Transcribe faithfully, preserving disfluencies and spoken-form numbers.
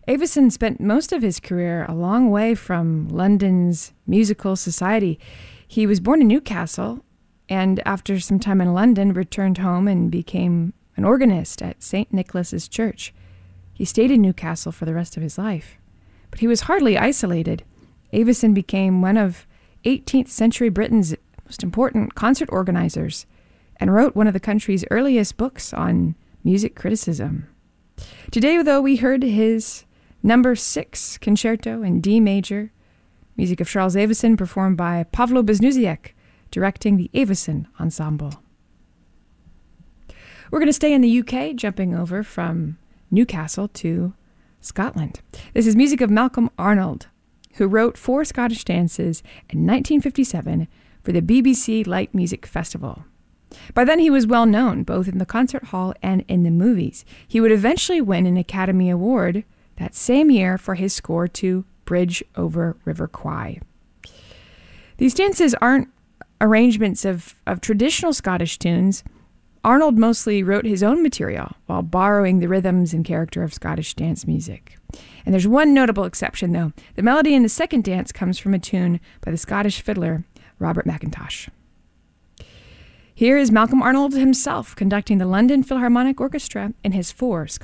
Avison spent most of his career a long way from London's musical society. He was born in Newcastle, and after some time in London, returned home and became an organist at Saint Nicholas's Church. He stayed in Newcastle for the rest of his life. But he was hardly isolated. Avison became one of eighteenth century Britain's most important concert organizers and wrote one of the country's earliest books on music criticism. Today, though, we heard his number six concerto in D major, music of Charles Avison, performed by Pavlo Beznuziek, directing the Avison Ensemble. We're going to stay in the U K, jumping over from Newcastle to Scotland. This is music of Malcolm Arnold, who wrote four Scottish dances in nineteen fifty-seven for the B B C Light Music Festival. By then, he was well known, both in the concert hall and in the movies. He would eventually win an Academy Award that same year for his score to Bridge over River Kwai. These dances aren't arrangements of, of traditional Scottish tunes. Arnold mostly wrote his own material while borrowing the rhythms and character of Scottish dance music. And there's one notable exception, though. The melody in the second dance comes from a tune by the Scottish fiddler Robert McIntosh. Here is Malcolm Arnold himself conducting the London Philharmonic Orchestra in his four Scottish